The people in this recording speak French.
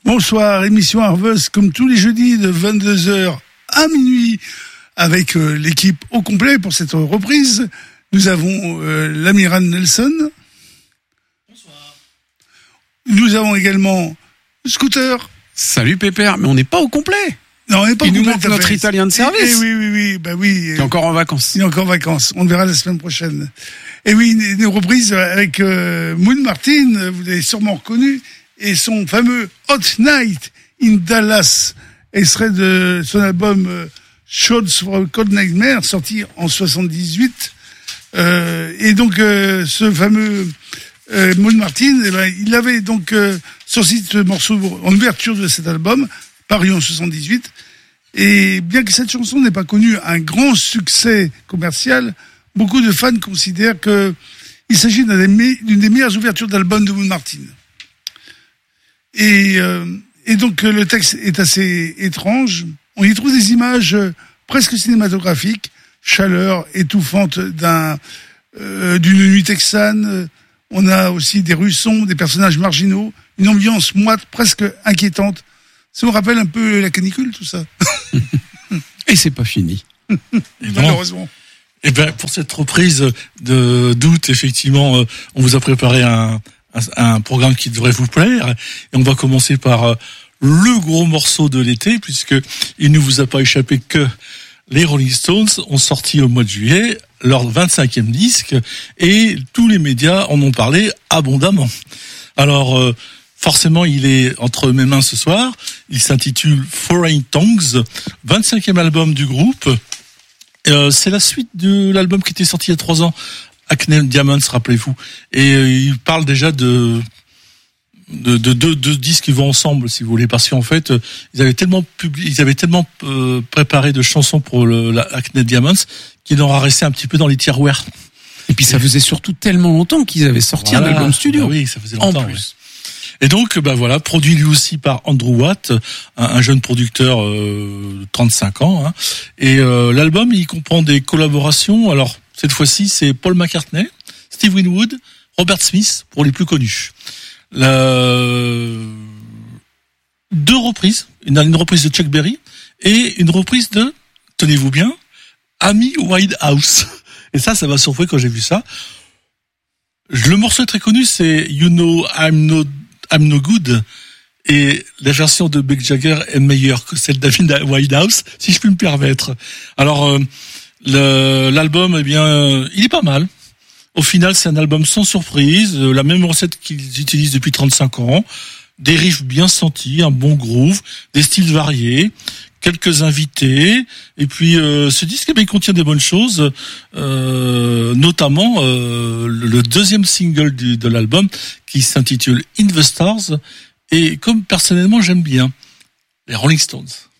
Bonsoir, émission Harvest comme tous les jeudis de 22h à minuit avec l'équipe au complet pour cette reprise. Nous avons l'amiral Nelson. Bonsoir. Nous avons également Scooter. Salut Pépère, mais on n'est pas au complet. Non, on n'est pas Il au nous complet. manque notre Italien de service. Oui, bah oui. Il est encore en vacances. Il est encore en vacances. On le verra la semaine prochaine. Et oui, une reprise avec Moon Martin, vous l'avez sûrement reconnu, et son fameux Hot Night in Dallas, extrait de son album Shots for a Cold Nightmare, sorti en 78. Et donc, ce fameux Moon Martin, il avait donc sorti ce morceau en ouverture de cet album, paru en 78. Et bien que cette chanson n'ait pas connu un grand succès commercial, beaucoup de fans considèrent que il s'agit d'une des meilleures ouvertures d'album de Moon Martin. Et donc le texte est assez étrange. On y trouve des images presque cinématographiques, chaleur étouffante d'une nuit texane. On a aussi des rues sombres, des personnages marginaux, une ambiance moite, presque inquiétante. Ça me rappelle un peu la canicule, tout ça. Et c'est pas fini. Malheureusement. Et ben pour cette reprise d'août, effectivement, on vous a préparé un programme qui devrait vous plaire. Et on va commencer par le gros morceau de l'été, puisque il ne vous a pas échappé que les Rolling Stones ont sorti au mois de juillet leur 25e disque, et tous les médias en ont parlé abondamment. Alors, forcément, il est entre mes mains ce soir. Il s'intitule Foreign Tongues, 25e album du groupe. C'est la suite de l'album qui était sorti il y a 3 ans, Acne Diamonds, rappelez-vous. Et il parle déjà de deux disques qui vont ensemble, si vous voulez, parce qu'en fait, ils avaient tellement préparé de chansons pour Acne Diamonds qu'il en restait un petit peu dans les tiroirs. Et puis ça faisait surtout tellement longtemps qu'ils avaient sorti un album studio. Bah oui, ça faisait longtemps. En plus. Ouais. Et donc, voilà, produit lui aussi par Andrew Watt, un jeune producteur de 35 ans. Hein. Et l'album, il comprend des collaborations. Alors, cette fois-ci, c'est Paul McCartney, Steve Winwood, Robert Smith, pour les plus connus. 2 reprises, une reprise de Chuck Berry et une reprise de, tenez-vous bien, Amy Winehouse. Et ça m'a surpris quand j'ai vu ça. Le morceau très connu, c'est You Know I'm No Good, et la version de Mick Jagger est meilleure que celle d'Amy Winehouse, si je puis me permettre. Alors, l'album, eh bien, il est pas mal. Au final, c'est un album sans surprise, la même recette qu'ils utilisent depuis 35 ans, des riffs bien sentis, un bon groove, des styles variés, quelques invités, et puis ce disque, il contient des bonnes choses, notamment le 2e single de l'album qui s'intitule In the Stars, et comme personnellement j'aime bien les Rolling Stones.